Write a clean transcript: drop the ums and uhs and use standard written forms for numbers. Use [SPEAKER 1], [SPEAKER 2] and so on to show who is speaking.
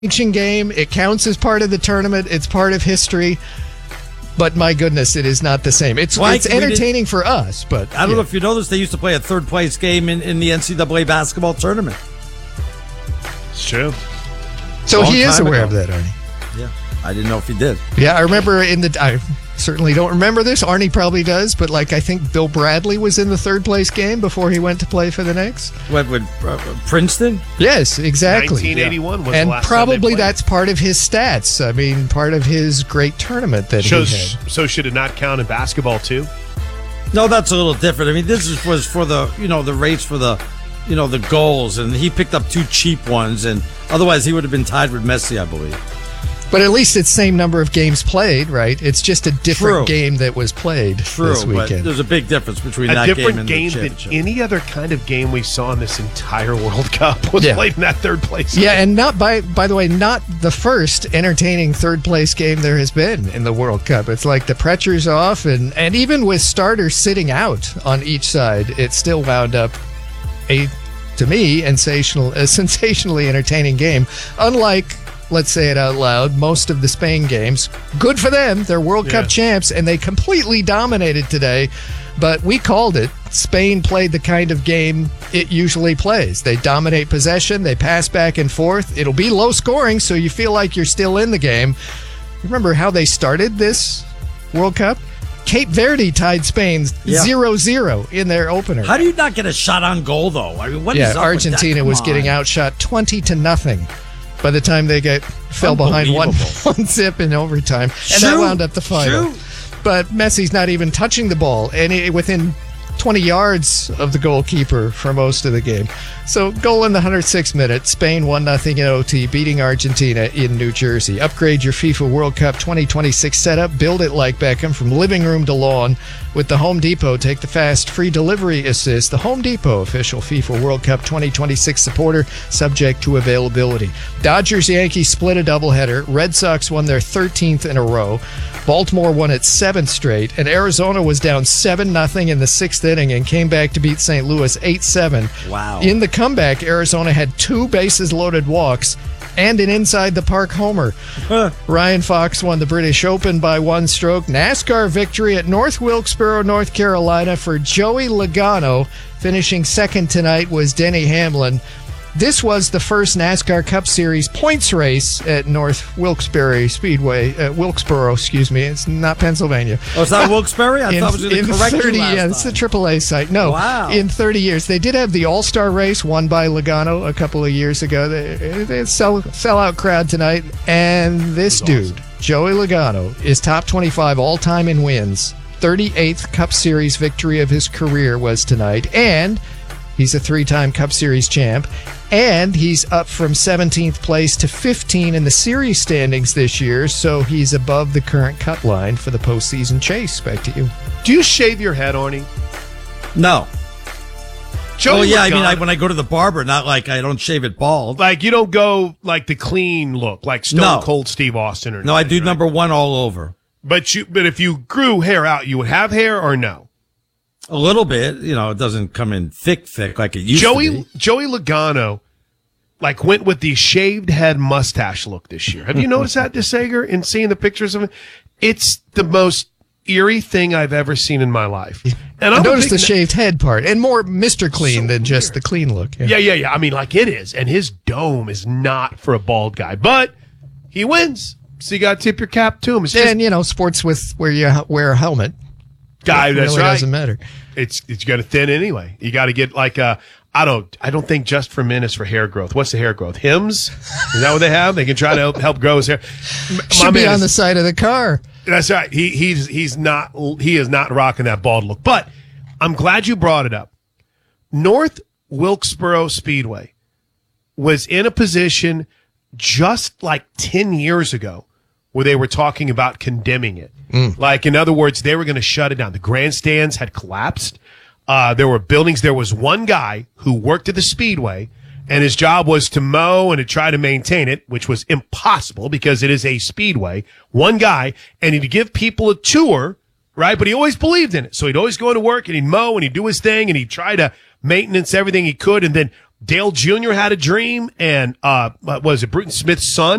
[SPEAKER 1] Ancient game. It counts as part of the tournament. It's part of history. But my goodness, it is not the same. It's entertaining for us, but
[SPEAKER 2] I don't know if you know this. They used to play a third place game in the NCAA basketball tournament.
[SPEAKER 3] It's true.
[SPEAKER 1] So he is aware of that, Arnie.
[SPEAKER 2] Yeah, I didn't know if he did.
[SPEAKER 1] Yeah, I remember I certainly don't remember this. Arnie probably does, but I think Bill Bradley was in the third place game before he went to play for the Knicks.
[SPEAKER 2] What, with Princeton?
[SPEAKER 1] Yes, exactly.
[SPEAKER 3] 1981 was
[SPEAKER 1] and
[SPEAKER 3] the last
[SPEAKER 1] probably that's part of his stats. I mean, part of his great tournament that he had.
[SPEAKER 3] So should it not count in basketball too?
[SPEAKER 2] No, that's a little different. I mean, was for the the race for the the goals, and he picked up 2 cheap ones, and otherwise he would have been tied with Messi, I believe.
[SPEAKER 1] But at least it's same number of games played, right? It's just a different game that was played this weekend.
[SPEAKER 2] But there's a big difference between that game and the championship.
[SPEAKER 3] Than any other kind of game we saw in this entire World Cup was played in that third place game.
[SPEAKER 1] Yeah, and not by the way, not the first entertaining third place game there has been in the World Cup. It's like the pressure's off, and even with starters sitting out on each side, it still wound up to me, a sensationally entertaining game. Unlike, let's say it out loud, most of the Spain games. Good for them. They're World Cup champs, and they completely dominated today. But we called it. Spain played the kind of game it usually plays. They dominate possession. They pass back and forth. It'll be low scoring, so you feel like you're still in the game. Remember how they started this World Cup? Cape Verde tied Spain 0-0 in their opener.
[SPEAKER 2] How do you not get a shot on goal, though? I mean, what is up
[SPEAKER 1] Argentina was getting outshot 20-0 by the time they fell behind one zip in overtime. And that wound up the final. But Messi's not even touching the ball, and within 20 yards of the goalkeeper for most of the game. So goal in the 106th minute. Spain 1-0 in OT, beating Argentina in New Jersey. Upgrade your FIFA World Cup 2026 setup. Build it like Beckham from living room to lawn. With the Home Depot, take the fast free delivery assist. The Home Depot, official FIFA World Cup 2026 supporter, subject to availability. Dodgers-Yankees split a doubleheader. Red Sox won their 13th in a row. Baltimore won its 7th straight, and Arizona was down 7-0 in the 6th inning and came back to beat St. Louis 8-7.
[SPEAKER 2] Wow.
[SPEAKER 1] In the comeback, Arizona had 2 bases-loaded walks and an inside-the-park homer. Ryan Fox won the British Open by 1 stroke. NASCAR victory at North Wilkesboro, North Carolina for Joey Logano. Finishing second tonight was Denny Hamlin. This was the first NASCAR Cup Series points race at North Wilkesboro Speedway. Wilkesboro, excuse me. It's not Pennsylvania.
[SPEAKER 2] Oh, it's not Wilkes-Barre? I thought it was in the correction last time.
[SPEAKER 1] It's the AAA site. No,
[SPEAKER 2] wow.
[SPEAKER 1] In 30 years. They did have the All-Star race won by Logano a couple of years ago. They had sellout crowd tonight. And this dude, awesome. Joey Logano, is top 25 all-time in wins. 38th Cup Series victory of his career was tonight. And he's a 3-time Cup Series champ. And he's up from 17th place to 15 in the series standings this year, so he's above the current cut line for the postseason chase. Back to you.
[SPEAKER 3] Do you shave your head, Arnie?
[SPEAKER 2] No.
[SPEAKER 3] Joey
[SPEAKER 2] I mean, when I go to the barber, not like I don't shave it bald.
[SPEAKER 3] Like you don't go like the clean look, like Stone Cold Steve Austin or anything.
[SPEAKER 2] No, I do number 1 all over.
[SPEAKER 3] But if you grew hair out, you would have hair or no?
[SPEAKER 2] A little bit, it doesn't come in thick like it used to be.
[SPEAKER 3] Joey Logano, went with the shaved head mustache look this year. Have you noticed that, DeSager, in seeing the pictures of it? It's the most eerie thing I've ever seen in my life. And
[SPEAKER 1] I noticed the shaved head part, and more Mr. Clean than just the clean look.
[SPEAKER 3] Yeah. I mean, it is, and his dome is not for a bald guy, but he wins, so you got to tip your cap to him.
[SPEAKER 1] And sports with where you wear a helmet.
[SPEAKER 3] Guy, that's
[SPEAKER 1] really
[SPEAKER 3] right.
[SPEAKER 1] Doesn't matter.
[SPEAKER 3] It's going to thin anyway. You got to get I don't think Just for Men is for hair growth. What's the hair growth? Hims? Is that what they have? They can try to help grow his hair.
[SPEAKER 1] Should be on the side of the car.
[SPEAKER 3] That's right. He is not rocking that bald look. But I'm glad you brought it up. North Wilkesboro Speedway was in a position just 10 years ago where they were talking about condemning it. In other words, they were going to shut it down. The grandstands had collapsed. There were buildings. There was one guy who worked at the Speedway, and his job was to mow and to try to maintain it, which was impossible because it is a Speedway. One guy, and he'd give people a tour, right? But he always believed in it. So he'd always go into work, and he'd mow, and he'd do his thing, and he'd try to maintenance everything he could. And then Dale Jr. had a dream, and was it Bruton Smith's son?